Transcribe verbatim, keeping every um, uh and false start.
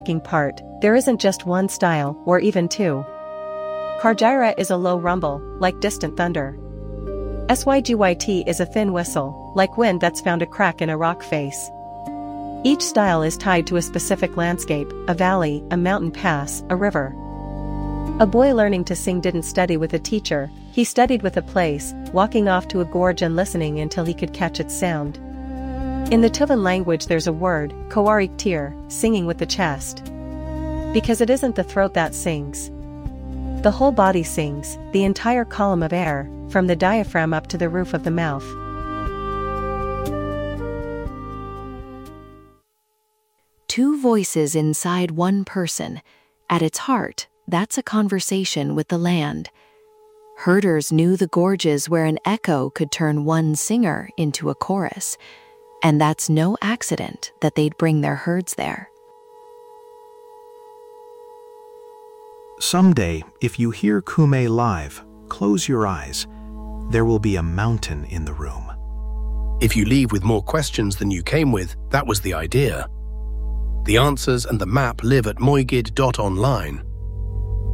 part, there isn't just one style, or even two. Kargyra is a low rumble, like distant thunder. Sygyt is a thin whistle, like wind that's found a crack in a rock face. Each style is tied to a specific landscape, a valley, a mountain pass, a river. A boy learning to sing didn't study with a teacher, he studied with a place, walking off to a gorge and listening until he could catch its sound. In the Tuvan language there's a word, koariktir, singing with the chest. Because it isn't the throat that sings. The whole body sings, the entire column of air, from the diaphragm up to the roof of the mouth. Two voices inside one person. At its heart, that's a conversation with the land. Herders knew the gorges where an echo could turn one singer into a chorus, and that's no accident that they'd bring their herds there. Someday, if you hear Kume live, close your eyes. There will be a mountain in the room. If you leave with more questions than you came with, that was the idea. The answers and the map live at moigid dot online.